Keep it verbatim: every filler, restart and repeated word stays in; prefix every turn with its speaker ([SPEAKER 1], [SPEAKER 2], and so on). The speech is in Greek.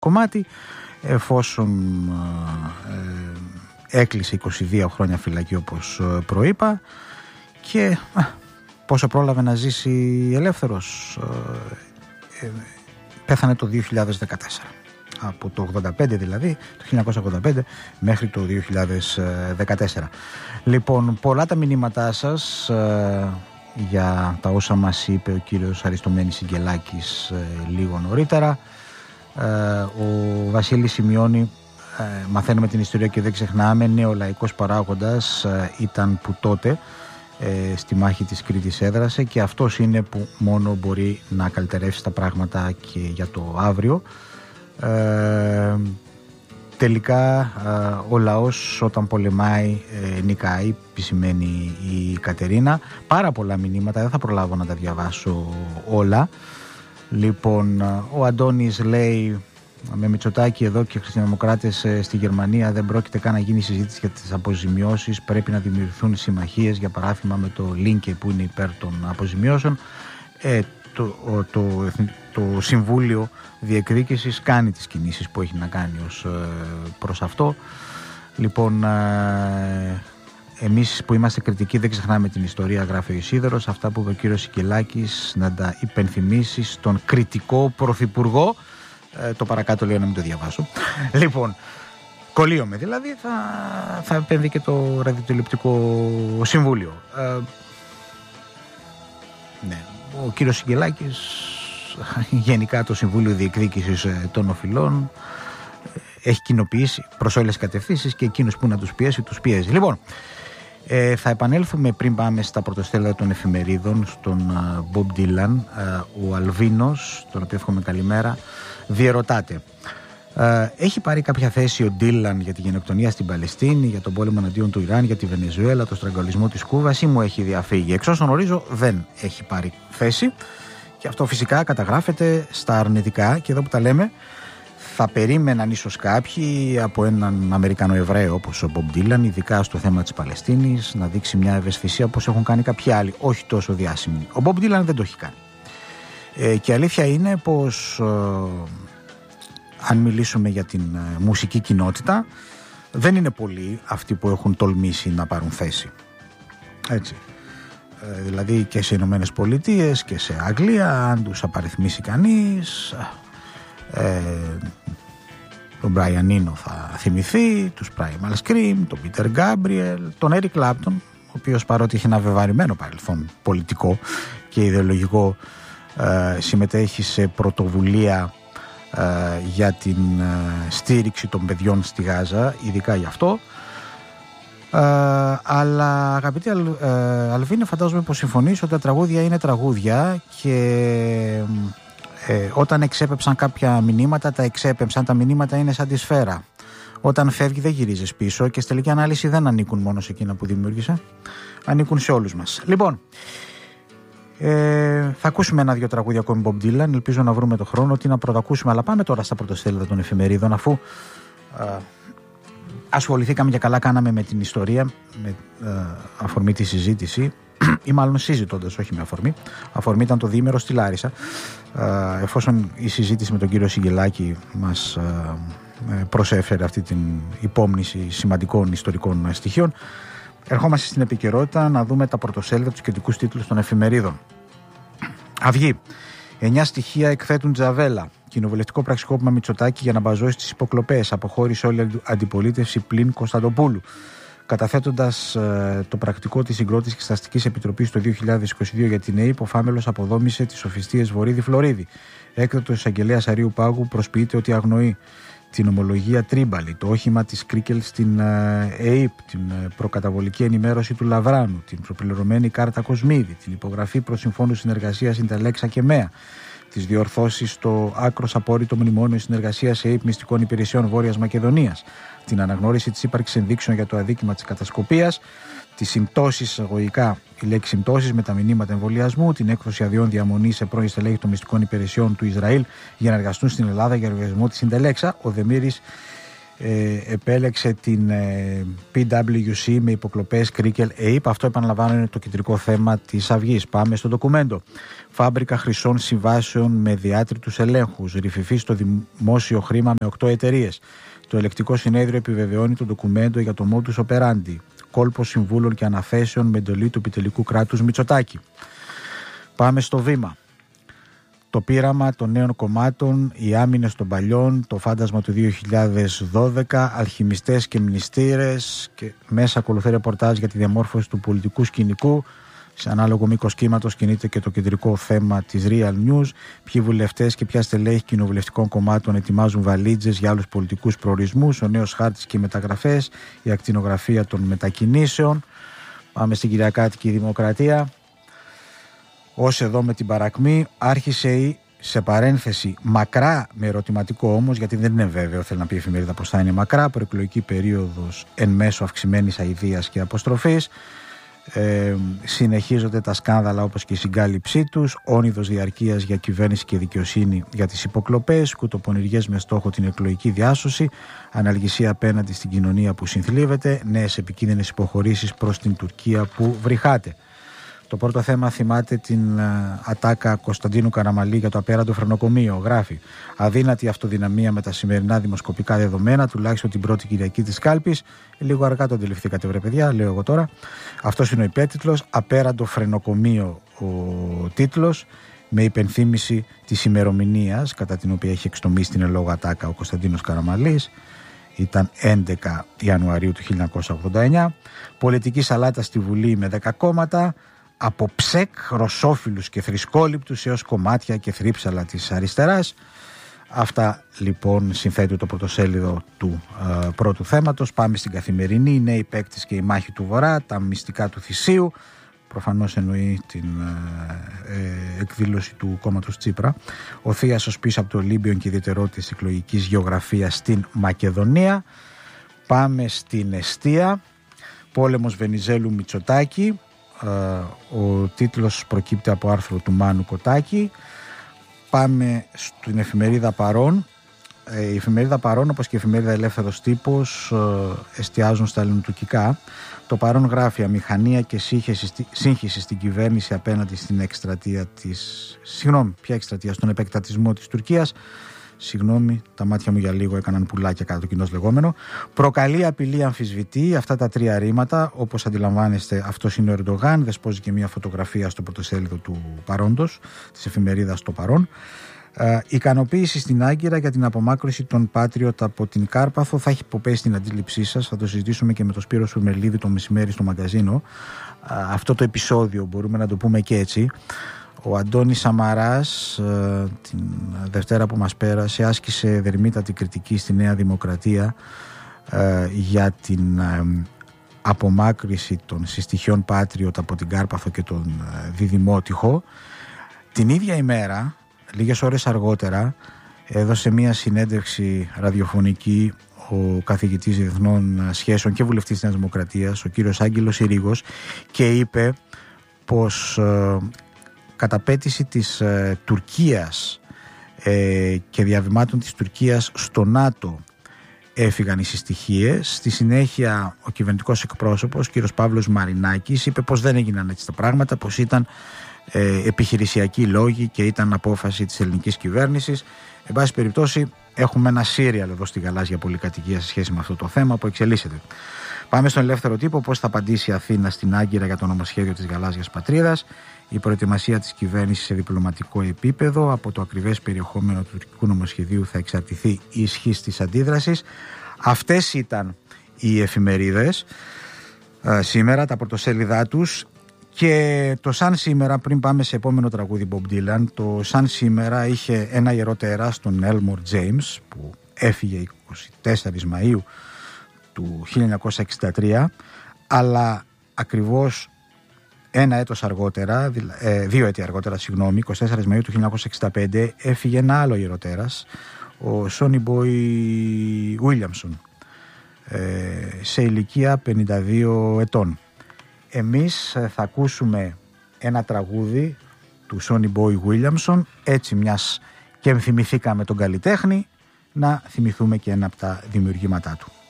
[SPEAKER 1] κομμάτι, εφόσον ε, έκλεισε είκοσι δύο χρόνια φυλακή όπως προείπα, και α, πόσο πρόλαβε να ζήσει ελεύθερος, ε, ε, πέθανε το δύο χιλιάδες δεκατέσσερα, από το ογδόντα πέντε δηλαδή, το χίλια εννιακόσια ογδόντα πέντε μέχρι το δύο χιλιάδες δεκατέσσερα. Λοιπόν, πολλά τα μηνύματά σας ε, για τα όσα μας είπε ο κύριος Αριστομένης Σιγκελάκης ε, λίγο νωρίτερα. Ε, ο Βασίλης σημειώνει, ε, μαθαίνουμε την ιστορία και δεν ξεχνάμε, νεολαϊκός παράγοντας ε, ήταν που τότε ε, στη μάχη της Κρήτης έδρασε, και αυτός είναι που μόνο μπορεί να καλυτερεύσει τα πράγματα και για το αύριο. Ε, τελικά ε, ο λαός όταν πολεμάει ε, νικάει, επισημαίνει η Κατερίνα. Πάρα πολλά μηνύματα, δεν θα προλάβω να τα διαβάσω όλα. Λοιπόν, ο Αντώνης λέει, με Μητσοτάκη εδώ και χριστιανοδημοκράτες στη Γερμανία δεν πρόκειται καν να γίνει συζήτηση για τις αποζημιώσεις, πρέπει να δημιουργηθούν συμμαχίες, για παράδειγμα με το Λίνκε που είναι υπέρ των αποζημιώσεων. ε, το, το, το, το Συμβούλιο Διεκδίκησης κάνει τις κινήσεις που έχει να κάνει ως προς αυτό. Λοιπόν, ε, εμείς που είμαστε κριτικοί δεν ξεχνάμε την ιστορία, γράφει ο Ισίδωρος. Αυτά που είπε ο κύριος Σικελάκης να τα υπενθυμίσει στον κριτικό πρωθυπουργό. Ε, το παρακάτω λέω να μην το διαβάσω. Λοιπόν, κολλείομαι δηλαδή, θα, θα επέμβει και το ραδιοτηλεοπτικό συμβούλιο. Ε, ναι, ο κύριος Σικελάκης, γενικά το Συμβούλιο Διεκδίκησης των Οφειλών, έχει κοινοποιήσει προς όλες τις κατευθύνσεις, και εκείνους που να τους πιέσει, τους πιέζει. Λοιπόν, Ε, θα επανέλθουμε πριν πάμε στα πρωτοστέλα των εφημερίδων στον Μπομπ Ντίλαν. Ο Αλβίνος, τον οποίο εύχομαι καλημέρα, διερωτάται. Ε, έχει πάρει κάποια θέση ο Ντίλαν για τη γενοκτονία στην Παλαιστίνη, για τον πόλεμο εναντίον του Ιράν, για τη Βενεζουέλα, το στραγγαλισμό της Κούβας, ή μου έχει διαφύγει? Εξ όσων γνωρίζω δεν έχει πάρει θέση, και αυτό φυσικά καταγράφεται στα αρνητικά, και εδώ που τα λέμε θα περίμεναν ίσως κάποιοι από έναν Αμερικανό Εβραίο όπως ο Μπομπ Ντίλαν, ειδικά στο θέμα της Παλαιστίνης, να δείξει μια ευαισθησία όπως έχουν κάνει κάποιοι άλλοι, όχι τόσο διάσημοι. Ο Μπομπ Ντίλαν δεν το έχει κάνει. Ε, και αλήθεια είναι πως ε, αν μιλήσουμε για την ε, μουσική κοινότητα, δεν είναι πολλοί αυτοί που έχουν τολμήσει να πάρουν θέση. Έτσι. Ε, δηλαδή και σε Ηνωμένες Πολιτείες και σε Αγγλία, αν τους απαριθμίσει κανείς, Ε, τον Brian Eno θα θυμηθεί, τους Primal Scream, τον Peter Gabriel, τον Eric Clapton, ο οποίος παρότι έχει ένα βεβαρημένο παρελθόν πολιτικό και ιδεολογικό, ε, συμμετέχει σε πρωτοβουλία ε, για την ε, στήριξη των παιδιών στη Γάζα, ειδικά γι' αυτό. Ε, αλλά αγαπητοί Αλ, ε, Αλβίνε, φαντάζομαι πως συμφωνείς ότι τα τραγούδια είναι τραγούδια, και Ε, όταν εξέπεψαν κάποια μηνύματα, τα εξέπεψαν. Τα μηνύματα είναι σαν τη σφαίρα. Όταν φεύγει δεν γυρίζεις πίσω, και στη τελική ανάλυση δεν ανήκουν μόνο σε εκείνα που δημιούργησε, ανήκουν σε όλους μας. Λοιπόν, ε, θα ακούσουμε ένα-δυο τραγούδια ακόμη Bob Dylan. Ελπίζω να βρούμε το χρόνο τι να πρωτακούσουμε, αλλά πάμε τώρα στα πρωτοστέλιδα των εφημερίδων, αφού ε, ασχοληθήκαμε και καλά κάναμε με την ιστορία, με ε, αφορμή τη συζήτηση, ή μάλλον συζητώντας, όχι με αφορμή. Αφορμή ήταν το διήμερο στη Λάρισα. Ε, εφόσον η συζήτηση με τον κύριο Σιγκελάκη μας ε, προσέφερε αυτή την υπόμνηση σημαντικών ιστορικών στοιχείων, ερχόμαστε στην επικαιρότητα να δούμε τα πρωτοσέλιδα, τους κεντρικούς τίτλους των εφημερίδων. Αυγή. Εννιά στοιχεία εκθέτουν Τζαβέλα. Κοινοβουλευτικό πραξικόπημα Μητσοτάκη για να μπαζώσει τις υποκλοπές. Αποχώρησε όλη η αντιπολίτευση πλην Κωνσταντοπούλου. Καταθέτοντας ε, το πρακτικό της συγκρότησης Εξεταστικής Επιτροπής το δύο χιλιάδες είκοσι δύο για την ΕΕΠ, ο Φάμελος αποδόμησε τις σοφιστίες Βορύδη-Φλωρίδη. Έκδοτος εισαγγελέας Αρείου Πάγου προσποιείται ότι αγνοεί την ομολογία Τρίμπαλη, το όχημα της Κρίκελ στην ε, ΕΕΠ, την ε, προκαταβολική ενημέρωση του Λαβράνου, την προπληρωμένη κάρτα Κοσμίδη, την υπογραφή προς συμφώνου συνεργασίας Ιντελέξα και ΜΕΑ, τις διορθώσεις στο άκρος απόρριτο μνημόνιο συνεργασίας ΕΕΠ Μυστικών Υπηρεσιών Βόρειας Μακεδονίας, την αναγνώριση της ύπαρξης ενδείξεων για το αδίκημα της κατασκοπίας, τις συμπτώσεις, εισαγωγικά η λέξη συμπτώσεις με τα μηνύματα εμβολιασμού, την έκδοση αδειών διαμονής σε πρώην στελέχη των μυστικών υπηρεσιών του Ισραήλ για να εργαστούν στην Ελλάδα για εργασμό της Ιντελέξα. Ο Δεμήρης ε, επέλεξε την ε, πι ντάμπλιου σι με υποκλοπές Κρίκελ ΕΙΠ. Αυτό, επαναλαμβάνω, είναι το κεντρικό θέμα της Αυγής. Πάμε στο ντοκουμέντο. Φάμπρικα χρυσών συμβάσεων με διάτριτους ελέγχους. Ρυφηφή στο δημόσιο χρήμα με οκτώ εταιρείες. Το ελεκτικό συνέδριο επιβεβαιώνει το ντοκουμέντο για το modus operandi. Κόλπο συμβούλων και αναθέσεων με εντολή του επιτελικού κράτους Μητσοτάκη. Πάμε στο βήμα. Το πείραμα των νέων κομμάτων, οι άμυνες των παλιών, το φάντασμα του δύο χιλιάδες δώδεκα, αλχημιστές και μνηστήρες, και μέσα ακολουθεί ρεπορτάζ για τη διαμόρφωση του πολιτικού σκηνικού. Σε ανάλογο μήκος κύματος κινείται και το κεντρικό θέμα της Real News. Ποιοι βουλευτές και ποια στελέχη κοινοβουλευτικών κομμάτων ετοιμάζουν βαλίτζες για άλλους πολιτικούς προορισμούς, ο νέος χάρτης και οι μεταγραφές, η ακτινογραφία των μετακινήσεων. Πάμε στην Κυριακάτικη Δημοκρατία. Ως εδώ με την παρακμή, άρχισε η, σε παρένθεση, μακρά με ερωτηματικό όμως, γιατί δεν είναι βέβαιο, θέλει να πει η εφημερίδα πως θα είναι μακρά, προεκλογική περίοδος εν μέσω αυξημένης αηδίας και αποστροφής. Ε, συνεχίζονται τα σκάνδαλα όπως και η συγκάλυψή τους, όνειδος διαρκείας για κυβέρνηση και δικαιοσύνη για τις υποκλοπές, κουτοπονηριές με στόχο την εκλογική διάσωση, αναλγησία απέναντι στην κοινωνία που συνθλίβεται, νέες επικίνδυνες υποχωρήσεις προς την Τουρκία που βρυχάται. Το πρώτο θέμα θυμάται την uh, ατάκα Κωνσταντίνου Καραμαλή για το απέραντο φρενοκομείο. Γράφει: αδύνατη αυτοδυναμία με τα σημερινά δημοσκοπικά δεδομένα, τουλάχιστον την πρώτη Κυριακή της κάλπης. Λίγο αργά το αντιληφθήκατε, βρε παιδιά, λέω εγώ τώρα. Αυτός είναι ο υπέτιτλος. Απέραντο φρενοκομείο ο τίτλος, με υπενθύμηση της ημερομηνίας κατά την οποία έχει εξτομίσει την ελόγω ατάκα ο Κωνσταντίνος Καραμαλής. Ήταν έντεκα Ιανουαρίου του χίλια εννιακόσια ογδόντα εννιά. Πολιτική σαλάτα στη Βουλή με δέκα κόμματα. Από ψεκ, ρωσόφιλους και θρησκόληπτους έως κομμάτια και θρύψαλα της αριστεράς. Αυτά λοιπόν συνθέτει το πρωτοσέλιδο του ε, πρώτου θέματος. Πάμε στην Καθημερινή. Οι νέοι παίκτες και η μάχη του Βορρά, τα μυστικά του Θησίου. Προφανώς εννοεί την ε, ε, εκδήλωση του κόμματος Τσίπρα. Ο Θίασος πίσω από το Ολύμπιον και ιδιαιτερότητες εκλογικής γεωγραφίας στην Μακεδονία. Πάμε στην Εστία. Πόλεμος Βενιζέλου Μητσοτάκη. Ο τίτλος προκύπτει από άρθρο του Μάνου Κοτάκη. Πάμε στην εφημερίδα Παρών. Η εφημερίδα Παρών, όπως και η εφημερίδα Ελεύθερος Τύπος, εστιάζουν στα ελληνοτουρκικά. Το Παρών γράφει: αμηχανία και σύγχυση στην κυβέρνηση απέναντι στην εκστρατεία της. Συγγνώμη, ποια εκστρατεία? Στον επεκτατισμό της Τουρκίας. Συγγνώμη, τα μάτια μου για λίγο έκαναν πουλάκια κατά το κοινώς λεγόμενο. Προκαλεί, απειλή, αμφισβητεί. Αυτά τα τρία ρήματα, όπως αντιλαμβάνεστε, αυτός είναι ο Ερντογάν. Δεσπόζει και μια φωτογραφία στο πρωτοσέλιδο του Παρόντος, της εφημερίδας Το Παρόν. Ε, ικανοποίηση στην Άγκυρα για την απομάκρυνση των Patriot από την Κάρπαθο. Θα έχει υποπέσει την αντίληψή σας. Θα το συζητήσουμε και με τον Σπύρο Σουρμελίδη το μεσημέρι στο μαγκαζίνο. Ε, αυτό το επεισόδιο μπορούμε να το πούμε και έτσι. Ο Αντώνης Σαμαράς ε, την Δευτέρα που μας πέρασε άσκησε δερμήτατη κριτική στη Νέα Δημοκρατία ε, για την ε, απομάκρυση των συστοιχειών Patriot από την Κάρπαθο και τον ε, Διδημότυχο. Την ίδια ημέρα, λίγες ώρες αργότερα, έδωσε μία συνέντευξη ραδιοφωνική ο καθηγητής διεθνών σχέσεων και βουλευτής της Νέας Δημοκρατίας, ο κύριος Άγγελος Ηρίγος, και είπε πως ε, καταπέτηση της ε, Τουρκίας ε, και διαβημάτων της Τουρκίας στο ΝΑΤΟ έφυγαν οι συστοιχίες. Στη συνέχεια ο κυβερνητικός εκπρόσωπος, κύριος Παύλος Μαρινάκης, είπε πως δεν έγιναν έτσι τα πράγματα, πως ήταν ε, επιχειρησιακοί λόγοι και ήταν απόφαση της ελληνικής κυβέρνησης. Εν πάση περιπτώσει, έχουμε ένα σύριαλ εδώ στη γαλάζια πολυκατοικία σε σχέση με αυτό το θέμα που εξελίσσεται. Πάμε στον Ελεύθερο Τύπο. Πώς θα απαντήσει η Αθήνα στην Άγκυρα για το νομοσχέδιο της γαλάζιας πατρίδας. Η προετοιμασία της κυβέρνησης σε διπλωματικό επίπεδο. Από το ακριβές περιεχόμενο του τουρκικού νομοσχεδίου θα εξαρτηθεί η ισχύς της αντίδρασης. Αυτές ήταν οι εφημερίδες ε, σήμερα, τα πρωτοσέλιδά τους. Και το Σαν σήμερα, πριν πάμε σε επόμενο τραγούδι Bob Dylan, το Σαν σήμερα είχε ένα ιεροτέρα στον Elmore James που έφυγε εικοστή τέταρτη Μαΐου του χίλια εννιακόσια εξήντα τρία, αλλά ακριβώς ένα έτος αργότερα, ε, δύο έτη αργότερα, συγγνώμη, εικοστή τέταρτη Μαΐου του χίλια εννιακόσια εξήντα πέντε, έφυγε ένα άλλο ιεροτέρας, ο Sonny Boy Williamson, ε, σε ηλικία πενήντα δύο ετών. Εμείς θα ακούσουμε ένα τραγούδι του Sonny Boy Williamson, έτσι μιας και εμθυμηθήκαμε τον καλλιτέχνη, να θυμηθούμε και ένα από τα δημιουργήματά του.